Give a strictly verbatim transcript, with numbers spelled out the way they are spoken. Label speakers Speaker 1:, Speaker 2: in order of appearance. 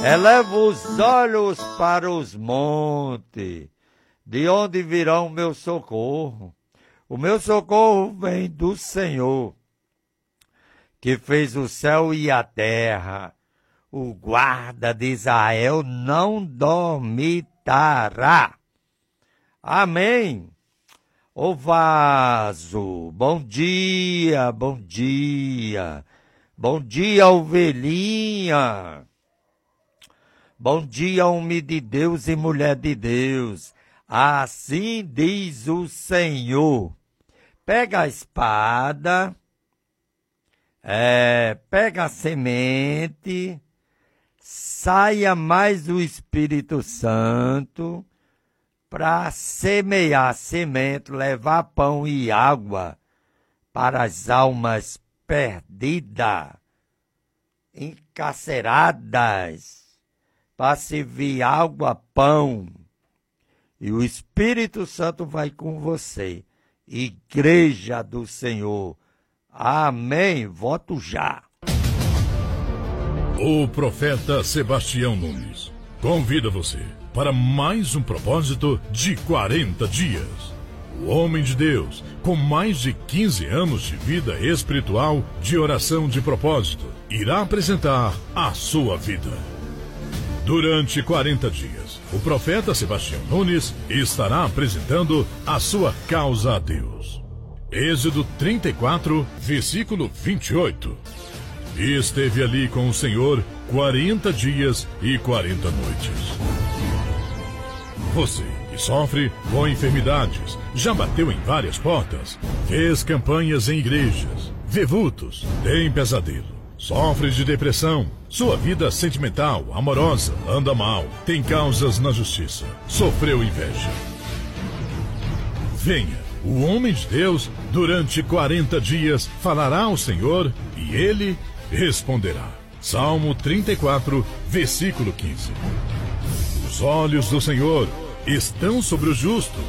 Speaker 1: Eleva os olhos para os montes, de onde virá o meu socorro? O meu socorro vem do Senhor, que fez o céu e a terra. O guarda de Israel não dormitará. Amém. Ô vaso, bom dia, bom dia. Bom dia, ovelhinha. Bom dia, homem de Deus e mulher de Deus. Assim diz o Senhor. Pega a espada, é, pega a semente, saia mais o Espírito Santo para semear semente, levar pão e água para as almas perdidas, encarceradas, para servir água, pão. E o Espírito Santo vai com você. Igreja do Senhor. Amém. Voto já.
Speaker 2: O profeta Sebastião Nunes convida você para mais um propósito de quarenta dias. O homem de Deus, com mais de quinze anos de vida espiritual, de oração de propósito, irá apresentar a sua vida. Durante quarenta dias, o profeta Sebastião Nunes estará apresentando a sua causa a Deus. Êxodo trinta e quatro, versículo vinte e oito. E esteve ali com o Senhor quarenta dias e quarenta noites. Você que sofre com enfermidades, já bateu em várias portas, fez campanhas em igrejas, vê vultos, tem pesadelo, sofre de depressão, sua vida sentimental, amorosa, anda mal, tem causas na justiça, sofreu inveja. Venha, o homem de Deus, durante quarenta dias, falará ao Senhor e ele responderá. Salmo trinta e quatro, versículo quinze. Os olhos do Senhor estão sobre os justos